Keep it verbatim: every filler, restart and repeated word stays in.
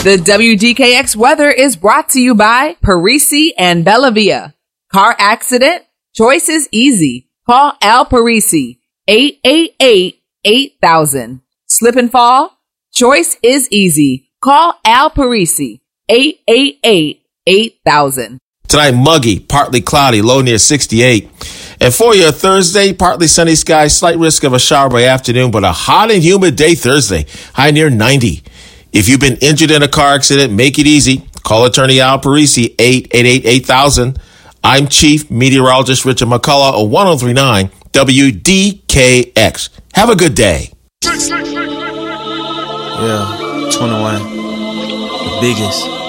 The W D K X weather is brought to you by Parisi and Bellavia. Car accident? Choice is easy. Call Al Parisi, eight eight eight, eight thousand. Slip and fall? Choice is easy. Call Al Parisi, eight eight eight, eight thousand. Tonight, muggy, partly cloudy, low near sixty-eight. And for your Thursday, partly sunny skies, slight risk of a shower by afternoon, but a hot and humid day Thursday, high near ninety. If you've been injured in a car accident, make it easy. Call attorney Al Parisi, eight eight eight, eight thousand. I'm Chief Meteorologist Richard McCullough of one oh three point nine W D K X. Have a good day. Yeah, twenty-one, the biggest.